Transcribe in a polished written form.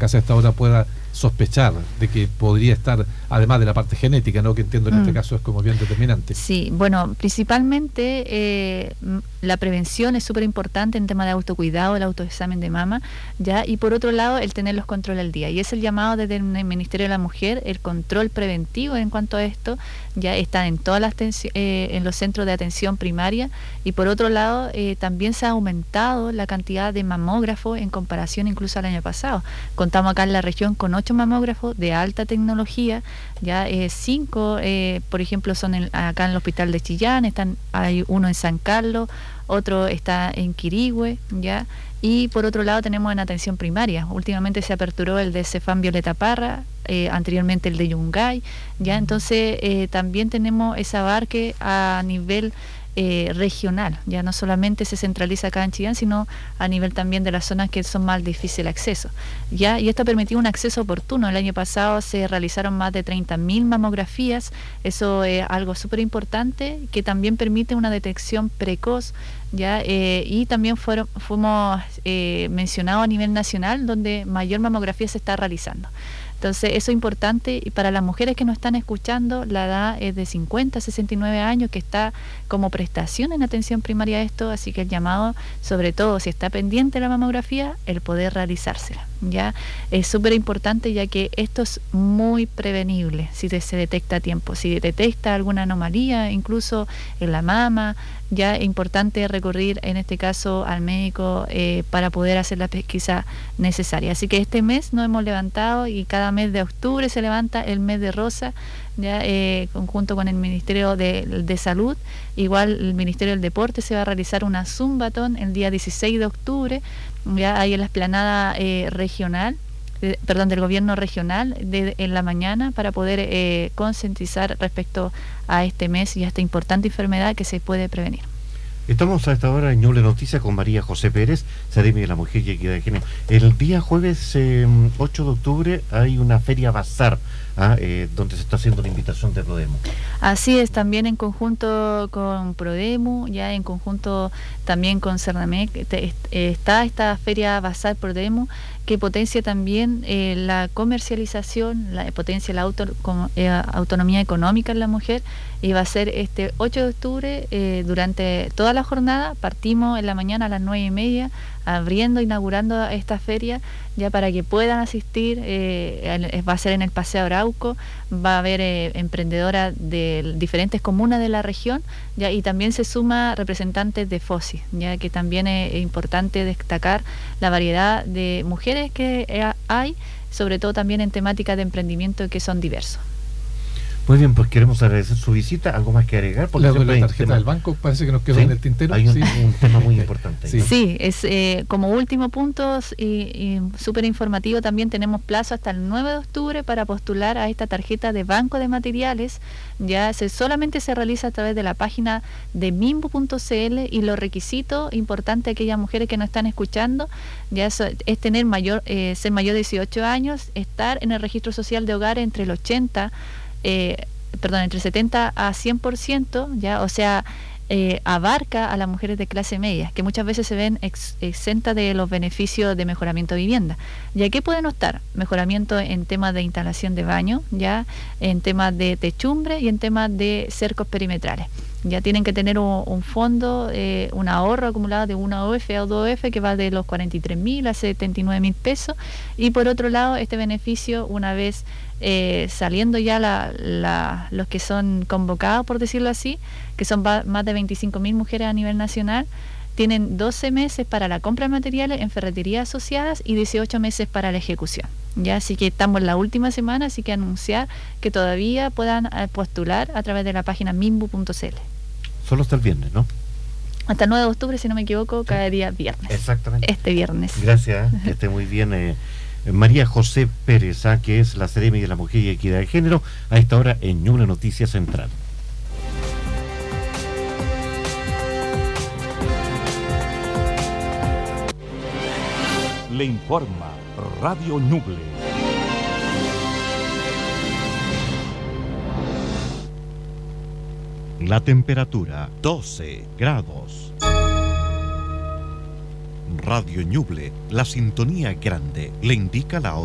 casi hasta ahora pueda sospechar de que podría estar, además de la parte genética, ¿no?, que entiendo en este caso es como bien determinante. Sí, bueno, principalmente la prevención es súper importante en tema de autocuidado, el autoexamen de mama, ¿ya? Y por otro lado, el tener los controles al día. Y es el llamado desde el Ministerio de la Mujer, el control preventivo en cuanto a esto, ya están en todas las en los centros de atención primaria. Y por otro lado, también se ha aumentado la cantidad de mamógrafos en comparación incluso al año pasado. Contamos acá en la región con 8 mamógrafos de alta tecnología, ya 5, por ejemplo, son acá en el hospital de Chillán, hay uno en San Carlos, otro está en Quirihue, ya. Y por otro lado tenemos en atención primaria. Últimamente se aperturó el de Cefam Violeta Parra, anteriormente el de Yungay, ya. Entonces también tenemos ese abarque a nivel regional, ya no solamente se centraliza acá en Chillán, sino a nivel también de las zonas que son más difícil acceso, ya, y esto ha permitido un acceso oportuno. El año pasado se realizaron más de 30.000 mamografías, eso es algo súper importante, que también permite una detección precoz, ya, y también fuimos mencionados a nivel nacional, donde mayor mamografía se está realizando. Entonces, eso es importante, y para las mujeres que nos están escuchando, la edad es de 50 a 69 años, que está como prestación en atención primaria a esto, así que el llamado, sobre todo si está pendiente la mamografía, el poder realizársela, ¿ya? Es súper importante, ya que esto es muy prevenible si se detecta a tiempo. Si detecta alguna anomalía, incluso en la mama, ya es importante recurrir en este caso al médico para poder hacer la pesquisa necesaria. Así que este mes nos hemos levantado, y cada mes de octubre se levanta el mes de rosa, ya, conjunto con el Ministerio de Salud. Igual el Ministerio del Deporte se va a realizar una zumbatón el día 16 de octubre, ya ahí en la explanada regional, del gobierno regional, en la mañana, para poder concientizar respecto a este mes y a esta importante enfermedad que se puede prevenir. Estamos a esta hora en Ñuble Noticias con María José Pérez, Seremi de la Mujer y Equidad de Género. El día jueves 8 de octubre hay una feria bazar, donde se está haciendo la invitación de Prodemu. Así es, también en conjunto con Prodemu, ya en conjunto también con Cernamec, está esta feria bazar Prodemu, que potencia también la comercialización, potencia la autonomía económica en la mujer, y va a ser este 8 de octubre durante toda la jornada. Partimos en la mañana a las 9:30, inaugurando esta feria, ya para que puedan asistir. Va a ser en el Paseo Arauco, va a haber emprendedoras de diferentes comunas de la región, ya, y también se suma representantes de FOSI, ya que también es importante destacar la variedad de mujeres que hay, sobre todo también en temáticas de emprendimiento que son diversos. Muy bien, pues queremos agradecer su visita. ¿Algo más que agregar? Porque la tarjeta del banco parece que nos quedó en el tintero. Hay un tema muy importante. Sí, es como último punto y súper informativo, también tenemos plazo hasta el 9 de octubre para postular a esta tarjeta de banco de materiales. Ya solamente se realiza a través de la página de mimbu.cl, y los requisitos importantes, aquellas mujeres que nos están escuchando, ya es tener ser mayor de 18 años, estar en el registro social de hogares entre el entre 70 a 100%, ya, o sea, abarca a las mujeres de clase media, que muchas veces se ven exentas de los beneficios de mejoramiento de vivienda. ¿Ya qué pueden estar? Mejoramiento en temas de instalación de baño, ya, en temas de techumbre y en temas de cercos perimetrales. Ya tienen que tener un fondo, un ahorro acumulado de una OF o 2 OF, que va de los 43.000 a 79.000 pesos. Y por otro lado, este beneficio, una vez saliendo ya los que son convocados, por decirlo así, que son más de 25.000 mujeres a nivel nacional, tienen 12 meses para la compra de materiales en ferreterías asociadas y 18 meses para la ejecución. Ya, así que estamos en la última semana, así que anunciar que todavía puedan postular a través de la página mimbu.cl. Solo hasta el viernes, ¿no? Hasta el 9 de octubre, si no me equivoco, cada día viernes. Exactamente. Este viernes. Gracias, que esté muy bien. María José Pérez, que es la Seremi de la Mujer y Equidad de Género, a esta hora en Ñuble Noticias Central. Le informa Radio Ñuble. La temperatura 12 grados. Radio Ñuble, la sintonía grande, le indica la hora.